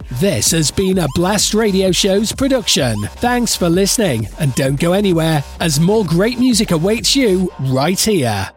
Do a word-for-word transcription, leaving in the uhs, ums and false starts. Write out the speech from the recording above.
This has been a Blast Radio Show's production. Thanks for listening, and don't go anywhere, as more great music awaits you right here.